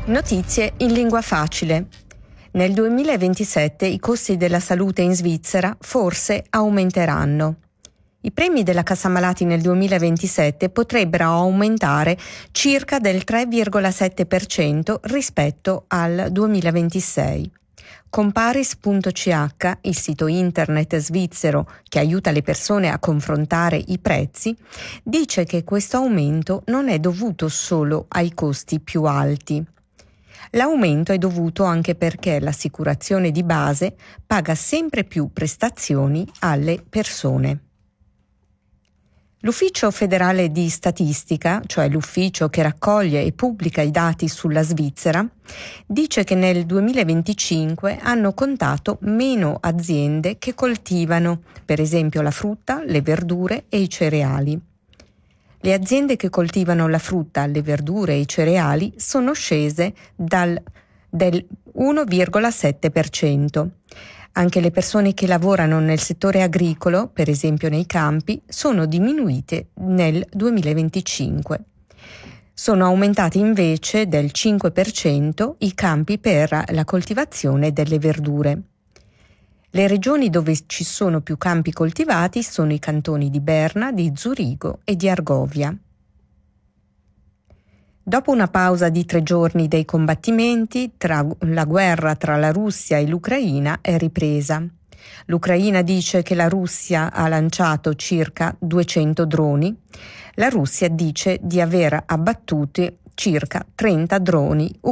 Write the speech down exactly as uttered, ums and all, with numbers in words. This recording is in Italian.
Notizie in lingua facile. Nel duemilaventisette i costi della salute in Svizzera forse aumenteranno. I premi della Cassa Malati nel duemilaventisette potrebbero aumentare circa del tre virgola sette per cento rispetto al duemilaventisei. Comparis punto c h, il sito internet svizzero che aiuta le persone a confrontare i prezzi, dice che questo aumento non è dovuto solo ai costi più alti. L'aumento è dovuto anche perché l'assicurazione di base paga sempre più prestazioni alle persone. L'Ufficio federale di statistica, cioè l'ufficio che raccoglie e pubblica i dati sulla Svizzera, dice che nel duemilaventicinque hanno contato meno aziende che coltivano, per esempio, la frutta, le verdure e i cereali. Le aziende che coltivano la frutta, le verdure e i cereali sono scese dal, del uno virgola sette per cento. Anche le persone che lavorano nel settore agricolo, per esempio nei campi, sono diminuite nel duemilaventicinque. Sono aumentati invece del cinque per cento i campi per la coltivazione delle verdure. Le regioni dove ci sono più campi coltivati sono i cantoni di Berna, di Zurigo e di Argovia. Dopo una pausa di tre giorni dei combattimenti, tra la guerra tra la Russia e l'Ucraina è ripresa. L'Ucraina dice che la Russia ha lanciato circa duecento droni. La Russia dice di aver abbattuto circa trenta droni